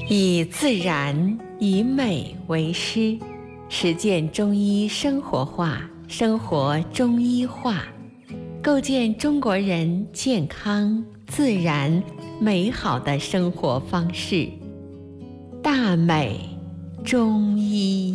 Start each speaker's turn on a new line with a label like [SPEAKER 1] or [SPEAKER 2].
[SPEAKER 1] 以自然、以美为师，实践中医生活化，生活中医化，构建中国人健康、自然、美好的生活方式。大美中医。